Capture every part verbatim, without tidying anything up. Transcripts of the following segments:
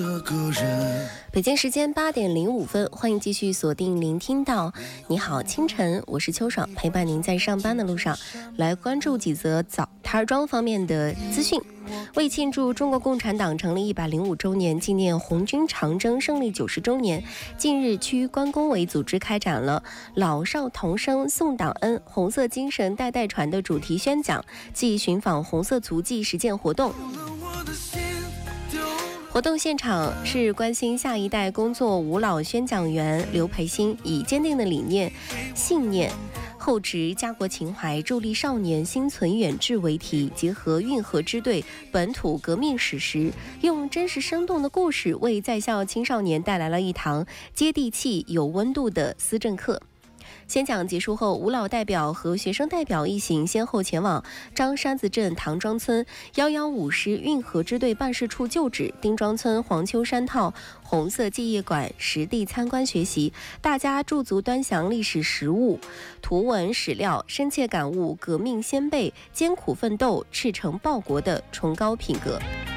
北京时间八点零五分，欢迎继续锁定聆听到你好清晨，我是秋爽，陪伴您在上班的路上，来关注几则早台庄方面的资讯。为庆祝中国共产党成立一百零五周年，纪念红军长征胜利九十周年，近日区关工委组织开展了老少同声颂党恩，红色精神代代传的主题宣讲暨寻访红色足迹实践活动。活动现场是关心下一代工作五老宣讲员刘培新以坚定的理念、信念、厚植家国情怀、助力少年心存远志为题，结合运河支队本土革命史实，用真实生动的故事为在校青少年带来了一堂接地气、有温度的思政课。宣讲结束后，五老代表和学生代表一行先后前往张山子镇唐庄村一一五师运河支队办事处旧址、丁庄村黄丘山套红色记忆馆实地参观学习，大家驻足端详历史实物、图文史料，深切感悟革命先辈艰苦奋斗、赤诚报国的崇高品格。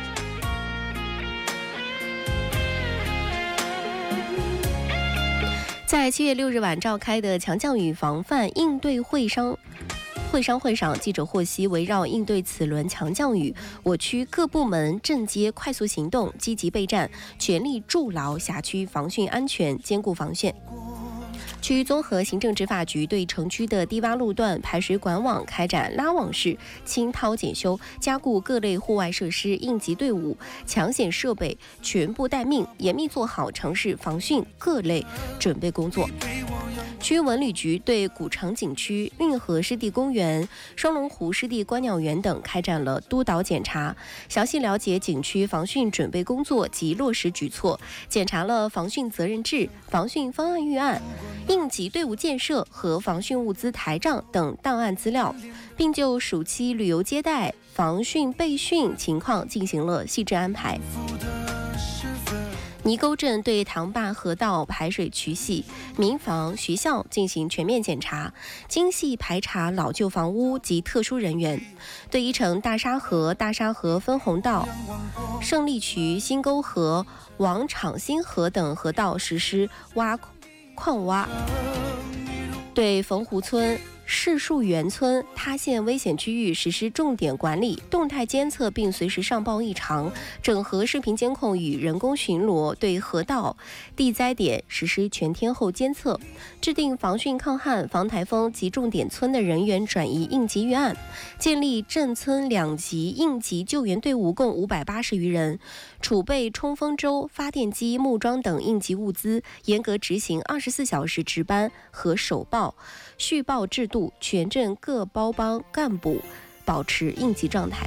在七月六日晚召开的强降雨防范应对会商会商会上，记者获悉，围绕应对此轮强降雨，我区各部门镇街快速行动，积极备战，全力筑牢辖区防汛安全，坚固防线。区综合行政执法局对城区的低洼路段、排水管网开展拉网式清掏检修，加固各类户外设施、应急队伍、抢险设备全部待命，严密做好城市防汛各类准备工作。区文旅局对古城景区、运河湿地公园、双龙湖湿地观鸟园等开展了督导检查，详细了解景区防汛准备工作及落实举措，检查了防汛责任制、防汛方案预案、应急队伍建设和防汛物资台账等档案资料，并就暑期旅游接待、防汛备汛情况进行了细致安排。泥沟镇对塘坝河道排水渠系、民房、学校进行全面检查，精细排查老旧房屋及特殊人员，对一城大沙河、大沙河分洪道、胜利渠、新沟河、王场新河等河道实施挖矿挖，对冯湖村、市树园村塌陷危险区域实施重点管理、动态监测，并随时上报异常，整合视频监控与人工巡逻，对河道地灾点实施全天候监测，制定防汛抗旱、防台风及重点村的人员转移应急预案，建立镇村两级应急救援队伍共五百八十余人，储备冲锋舟、发电机、木桩等应急物资，严格执行二十四小时值班和首报、续报制度，全镇各包帮干部保持应急状态。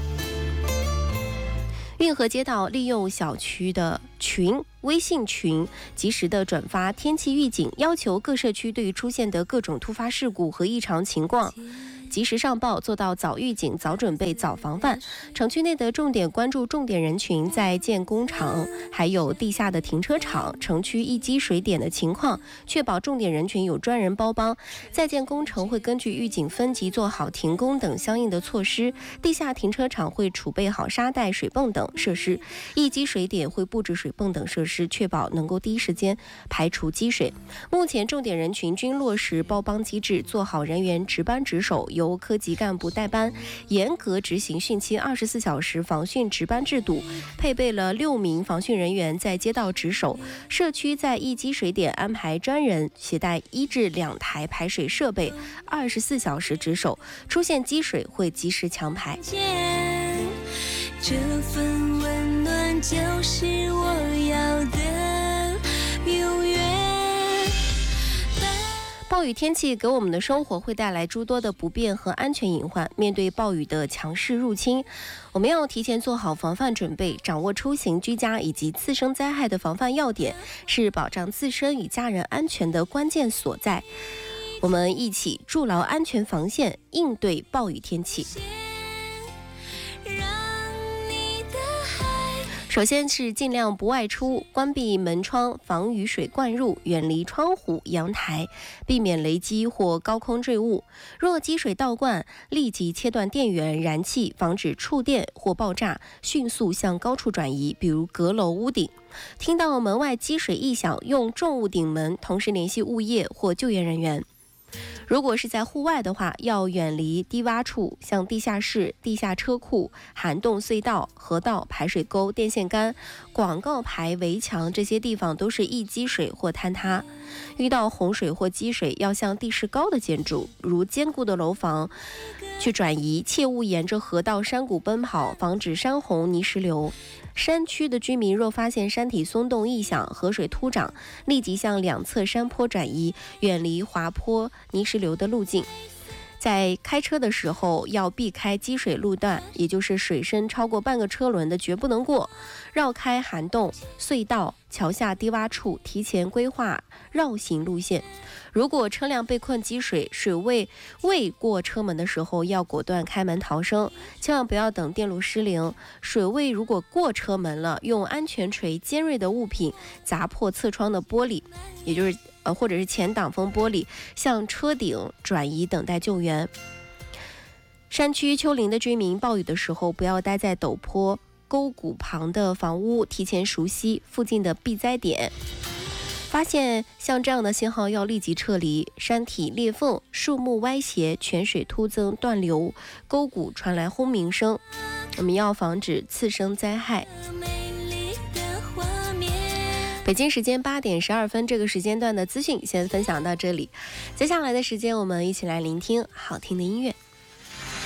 运河街道利用小区的群微信群及时的转发天气预警，要求各社区对于出现的各种突发事故和异常情况及时上报，做到早预警、早准备、早防范。城区内的重点关注重点人群在建工厂还有地下的停车场、城区易积水点的情况，确保重点人群有专人包帮。在建工程会根据预警分级做好停工等相应的措施，地下停车场会储备好沙袋、水泵等设施，易积水点会布置水泵等设施，确保能够第一时间排除积水。目前重点人群均落实包帮机制，做好人员值班值守，由科级干部代班，严格执行汛期二十四小时防汛值班制度，配备了六名防汛人员在街道值守，社区在易积水点安排专人携带一至两台排水设备，二十四小时值守，出现积水会及时强排。 这份温暖就是我要的永远。 暴雨天气给我们的生活会带来诸多的不便和安全隐患。面对暴雨的强势入侵，我们要提前做好防范准备，掌握出行、居家以及次生灾害的防范要点，是保障自身与家人安全的关键所在。我们一起筑牢安全防线，应对暴雨天气。 首先是尽量不外出，关闭门窗，防雨水灌入，远离窗户、阳台，避免雷击或高空坠物。若积水倒灌，立即切断电源、燃气，防止触电或爆炸，迅速向高处转移，比如阁楼、屋顶。听到门外积水异响，用重物顶门，同时联系物业或救援人员。如果是在户外的话，要远离低洼处，像地下室、地下车库、涵洞隧道、河道、排水沟、电线杆、广告牌、围墙，这些地方都是易积水或坍塌。遇到洪水或积水，要向地势高的建筑，如坚固的楼房去转移，切勿沿着河道、山谷奔跑，防止山洪、泥石流。山区的居民若发现山体松动异响、河水突涨，立即向两侧山坡转移，远离滑坡、泥石流的路径。在开车的时候要避开积水路段，也就是水深超过半个车轮的绝不能过，绕开涵洞、隧道、桥下低洼处，提前规划绕行路线。如果车辆被困积水，水位未过车门的时候，要果断开门逃生，千万不要等电路失灵。水位如果过车门了，用安全锤尖锐的物品砸破侧窗的玻璃，也就是呃或者是前挡风玻璃，向车顶转移，等待救援。山区丘陵的居民，暴雨的时候不要待在陡坡沟谷旁的房屋，提前熟悉附近的避灾点。发现像这样的信号要立即撤离，山体裂缝、树木歪斜、泉水突增、断流、沟谷传来轰鸣声，我们要防止次生灾害。北京时间八点十二分，这个时间段的资讯先分享到这里，接下来的时间我们一起来聆听好听的音乐。